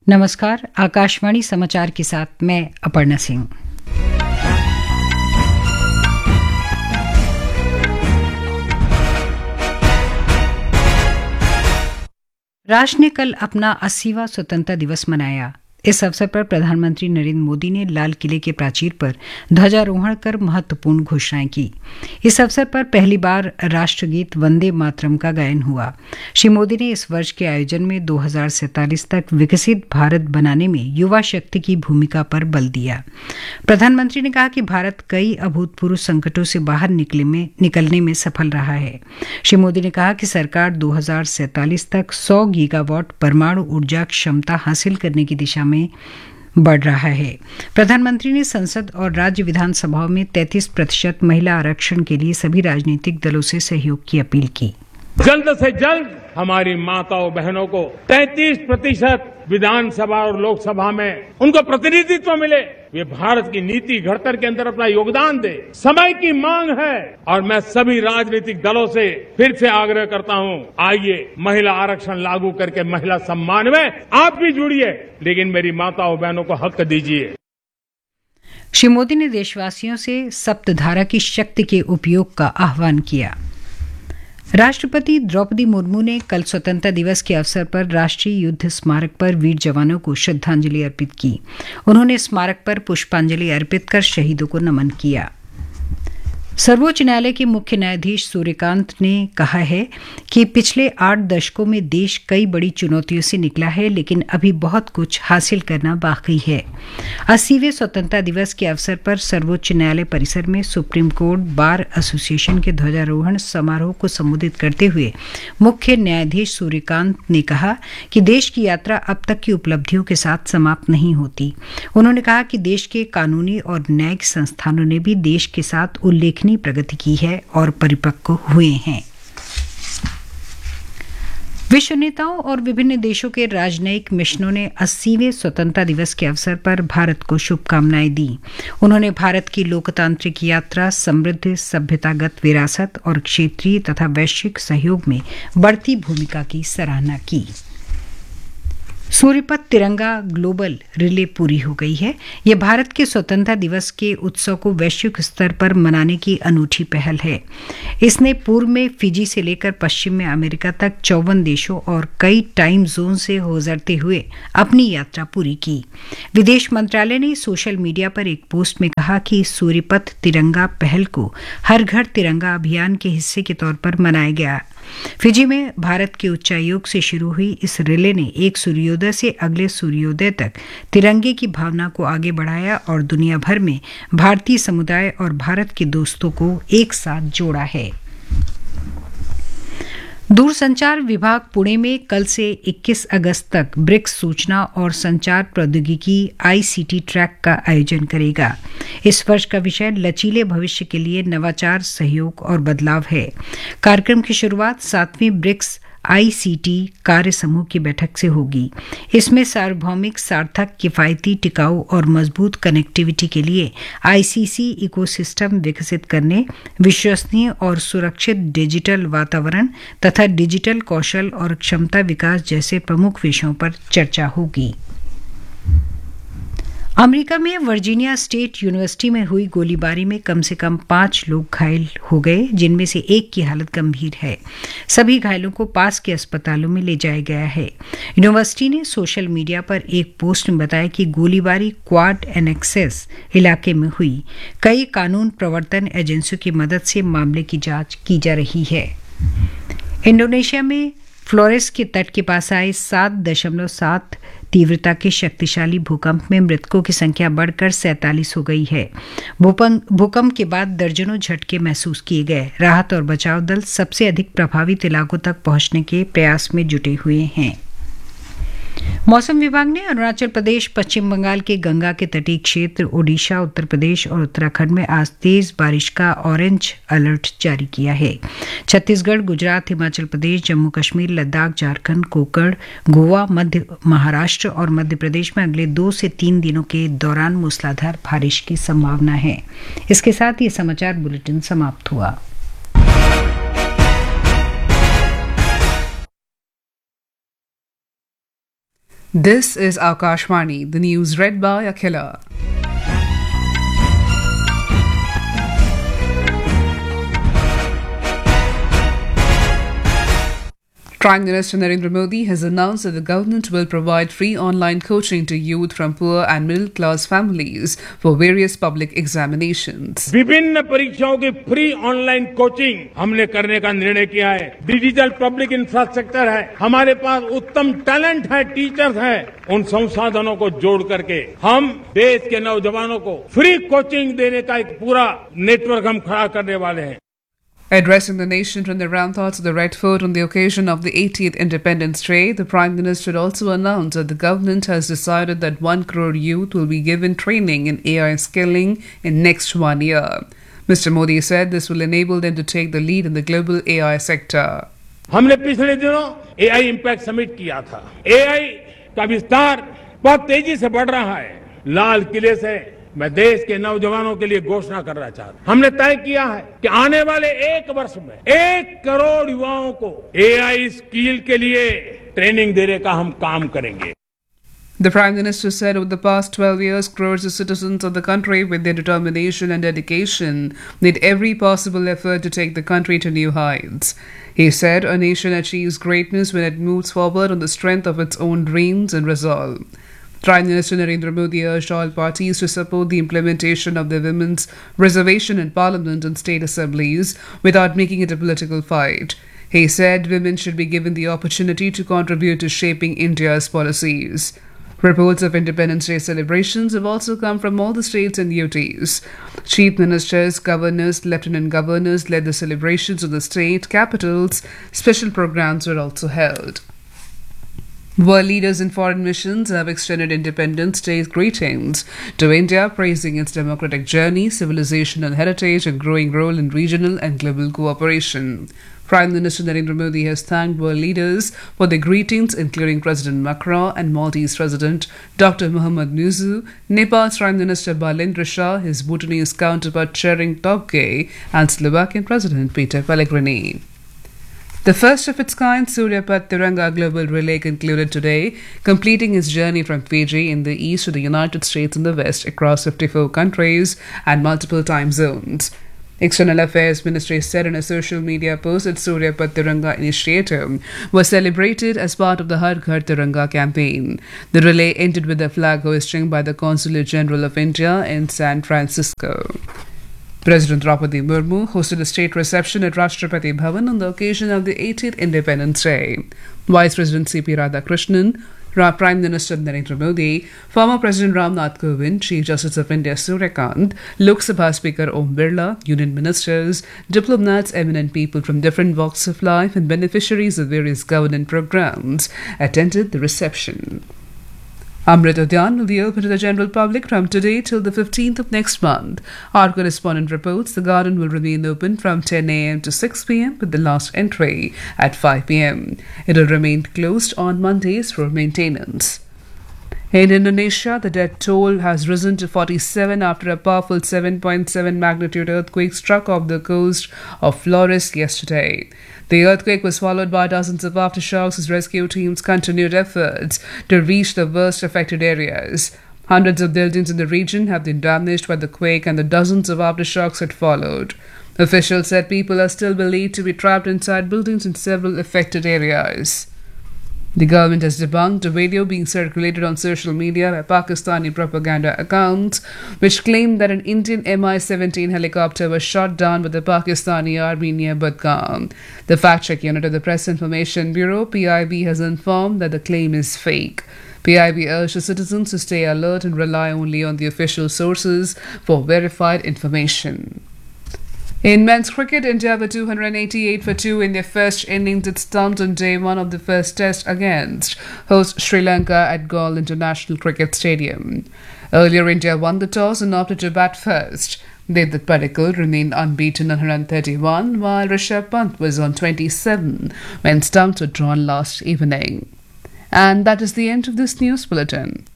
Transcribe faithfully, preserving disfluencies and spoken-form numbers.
नमस्कार, आकाशवाणी समाचार के साथ मैं अपर्णा सिंह। राष्ट्र ने कल अपना अस्सीवां स्वतंत्रता दिवस मनाया। इस अवसर पर प्रधानमंत्री नरेंद्र मोदी ने लाल किले के प्राचीर पर ध्वजारोहण कर महत्वपूर्ण घोषणाएं की। इस अवसर पर पहली बार राष्ट्रगीत वंदे मातरम का गायन हुआ। श्री मोदी ने इस वर्ष के आयोजन में दो हज़ार सैंतालीस तक विकसित भारत बनाने में युवा शक्ति की भूमिका पर बल दिया। प्रधानमंत्री ने कहा कि भारत कई अभूतपूर्व संकटों से बाहर निकले में निकलने में सफल रहा है। श्री मोदी ने कहा कि सरकार दो हज़ार सैंतालीस तक सौ गीगावाट परमाणु ऊर्जा क्षमता हासिल करने की दिशा में बढ़ रहा है। प्रधानमंत्री ने संसद और राज्य विधानसभाओं में तैंतीस प्रतिशत महिला आरक्षण के लिए सभी राजनीतिक दलों से सहयोग की अपील की। जल्द से जल्द हमारी माताओं बहनों को तैंतीस प्रतिशत विधानसभा और लोकसभा में उनको प्रतिनिधित्व मिले। वे भारत की नीति घड़तर के अंदर अपना योगदान दे। समय की मांग है और मैं सभी राजनीतिक दलों से फिर से आग्रह करता हूं, आइए महिला आरक्षण लागू करके महिला सम्मान में आप भी जुड़िए, लेकिन मेरी माताओं बहनों को हक दीजिए। श्री मोदी ने देशवासियों से सप्तधारा की शक्ति के उपयोग का आह्वान किया। राष्ट्रपति द्रौपदी मुर्मू ने कल स्वतंत्रता दिवस के अवसर पर राष्ट्रीय युद्ध स्मारक पर वीर जवानों को श्रद्धांजलि अर्पित की। उन्होंने स्मारक पर पुष्पांजलि अर्पित कर शहीदों को नमन किया। सर्वोच्च न्यायालय के मुख्य न्यायाधीश सूर्यकांत ने कहा है कि पिछले आठ दशकों में देश कई बड़ी चुनौतियों से निकला है, लेकिन अभी बहुत कुछ हासिल करना बाकी है। अस्सीवें स्वतंत्रता दिवस के अवसर पर सर्वोच्च न्यायालय परिसर में सुप्रीम कोर्ट बार एसोसिएशन के ध्वजारोहण समारोह को संबोधित करते हुए मुख्य न्यायाधीश सूर्यकांत ने कहा कि देश की यात्रा अब तक की उपलब्धियों के साथ समाप्त नहीं होती। उन्होंने कहा कि देश के कानूनी और न्यायिक संस्थानों ने भी देश के साथ उल्लेखनीय प्रगति की है और परिपक्व हुए हैं। विश्व नेताओं और विभिन्न देशों के राजनयिक मिशनों ने अस्सीवें स्वतंत्रता दिवस के अवसर पर भारत को शुभकामनाएं दी। उन्होंने भारत की लोकतांत्रिक यात्रा, समृद्ध सभ्यतागत विरासत और क्षेत्रीय तथा वैश्विक सहयोग में बढ़ती भूमिका की सराहना की। सूर्यपथ तिरंगा ग्लोबल रिले पूरी हो गई है। यह भारत के स्वतंत्रता दिवस के उत्सव को वैश्विक स्तर पर मनाने की अनूठी पहल है। इसने पूर्व में फिजी से लेकर पश्चिम में अमेरिका तक चौवन देशों और कई टाइम जोन से गुजरते हुए अपनी यात्रा पूरी की। विदेश मंत्रालय ने सोशल मीडिया पर एक पोस्ट में कहा कि सूर्यपथ तिरंगा पहल को हर घर तिरंगा अभियान के हिस्से के तौर पर मनाया गया। फिजी में भारत के उच्चायोग से शुरू हुई इस रिले ने एक सूर्योदय से अगले सूर्योदय तक तिरंगे की भावना को आगे बढ़ाया और दुनिया भर में भारतीय समुदाय और भारत के दोस्तों को एक साथ जोड़ा है। दूरसंचार विभाग पुणे में कल से इक्कीस अगस्त तक ब्रिक्स सूचना और संचार प्रौद्योगिकी आईसीटी ट्रैक का आयोजन करेगा। इस वर्ष का विषय लचीले भविष्य के लिए नवाचार, सहयोग और बदलाव है। कार्यक्रम की शुरुआत सातवीं ब्रिक्स आईसीटी कार्य समूह की बैठक से होगी। इसमें सार्वभौमिक, सार्थक, किफायती, टिकाऊ और मजबूत कनेक्टिविटी के लिए आईसीसी इकोसिस्टम विकसित करने, विश्वसनीय और सुरक्षित डिजिटल वातावरण तथा डिजिटल कौशल और क्षमता विकास जैसे प्रमुख विषयों पर चर्चा होगी। अमेरिका में वर्जीनिया स्टेट यूनिवर्सिटी में हुई गोलीबारी में कम से कम पांच लोग घायल हो गए, जिनमें से एक की हालत गंभीर है। सभी घायलों को पास के अस्पतालों में ले जाया गया है। यूनिवर्सिटी ने सोशल मीडिया पर एक पोस्ट में बताया कि गोलीबारी क्वाड एनेक्सेस इलाके में हुई। कई कानून प्रवर्तन एजेंसियों की मदद से मामले की जांच की जा रही है। इंडोनेशिया में फ्लोरेस के तट के पास आए सात दशमलव सात तीव्रता के शक्तिशाली भूकंप में मृतकों की संख्या बढ़कर सैंतालीस हो गई है। भूकंप के बाद दर्जनों झटके महसूस किए गए। राहत और बचाव दल सबसे अधिक प्रभावित इलाकों तक पहुंचने के प्रयास में जुटे हुए हैं। मौसम विभाग ने अरुणाचल प्रदेश, पश्चिम बंगाल के गंगा के तटीय क्षेत्र, ओडिशा, उत्तर प्रदेश और उत्तराखंड में आज तेज बारिश का ऑरेंज अलर्ट जारी किया है। छत्तीसगढ़, गुजरात, हिमाचल प्रदेश, जम्मू कश्मीर, लद्दाख, झारखंड, कोकण, गोवा, मध्य महाराष्ट्र और मध्य प्रदेश में अगले दो से तीन दिनों के दौरान मूसलाधार बारिश की संभावना है। इसके साथ ये समाचार बुलेटिन समाप्त हुआ। This is Akashvani, the news read by Akhila. Prime Minister Narendra Modi has announced that the government will provide free online coaching to youth from poor and middle-class families for various public examinations. विभिन्न परीक्षाओं की free online coaching हमने करने का निर्णय किया है। Digital public infrastructure है, हमारे पास उत्तम टैलेंट है, टीचर्स हैं। उन संसाधनों को जोड़ करके हम देश के नौजवानों को फ्री कोचिंग देने का एक पूरा नेटवर्क हम खड़ा करने वाले हैं। Addressing the nation from the ramparts of the Red Fort on the occasion of the eightieth Independence Day, the Prime Minister also announced that the government has decided that one crore youth will be given training in A I skilling in next one year. Mister Modi said this will enable them to take the lead in the global A I sector. हमने पिछले दिनों A I impact summit किया था। A I का विस्तार बहुत तेजी से बढ़ रहा है। लाल किले से मैं देश के नौजवानों के लिए घोषणा करना चाहता हूं। हमने तय किया है कि आने वाले एक वर्ष में एक करोड़ युवाओं को A I स्किल के लिए ट्रेनिंग देने का हम काम करेंगे। The Prime Minister said over the past twelve years, crores of citizens of the country, with their determination and dedication, made every possible effort to take the country to new heights. He said a nation achieves greatness when it moves forward on the strength of its own dreams and resolve. Prime Minister Narendra Modi urged all parties to support the implementation of the women's reservation in Parliament and state assemblies without making it a political fight. He said women should be given the opportunity to contribute to shaping India's policies. Reports of Independence Day celebrations have also come from all the states and U Ts. Chief ministers, governors, lieutenant governors led the celebrations of the state capitals. Special programs were also held. World leaders in foreign missions have extended Independence Day greetings to India, praising its democratic journey, civilization and heritage, and growing role in regional and global cooperation. Prime Minister Narendra Modi has thanked world leaders for their greetings, including President Macron and Maltese President Doctor Mohamed Muizzu, Nepal's Prime Minister Balendra Shah, his Bhutanese counterpart Tshering Tobgay, and Slovakian President Peter Pellegrini. The first of its kind Surya Path Tiranga Global Relay concluded today, completing its journey from Fiji in the east to the United States in the west across fifty-four countries and multiple time zones. External Affairs Ministry said in a social media post that Surya Path Tiranga initiative was celebrated as part of the Har Ghar Tiranga campaign. The relay ended with a flag hoisting by the Consulate General of India in San Francisco. President Draupadi Murmu hosted a state reception at Rashtrapati Bhavan on the occasion of the eightieth Independence Day. Vice President C P Radhakrishnan, Prime Minister Narendra Modi, former President Ram Nath Kovind, Chief Justice of India Surya Kant, Lok Sabha Speaker Om Birla, Union Ministers, diplomats, eminent people from different walks of life and beneficiaries of various government programs attended the reception. Amrit Udyan will be open to the general public from today till the fifteenth of next month. Our correspondent reports the garden will remain open from ten a m to six p m with the last entry at five p m. It will remain closed on Mondays for maintenance. In Indonesia, the death toll has risen to forty-seven after a powerful seven point seven magnitude earthquake struck off the coast of Flores yesterday. The earthquake was followed by dozens of aftershocks as rescue teams continued efforts to reach the worst affected areas. Hundreds of buildings in the region have been damaged by the quake and the dozens of aftershocks that followed. Officials said people are still believed to be trapped inside buildings in several affected areas. The government has debunked a video being circulated on social media by Pakistani propaganda accounts, which claimed that an Indian M I seventeen helicopter was shot down by the Pakistani army near Budgam. The fact-check unit of the Press Information Bureau, P I B, has informed that the claim is fake. P I B urged the citizens to stay alert and rely only on the official sources for verified information. In men's cricket, India were two hundred eighty-eight for two in their first innings. It stumped on day one of the first test against host Sri Lanka at Galle International Cricket Stadium. Earlier, India won the toss and opted to bat first. Devdutt Padikkal remained unbeaten on one hundred thirty-one, while Rishabh Pant was on twenty-seven when stumps were drawn last evening. And that is the end of this news bulletin.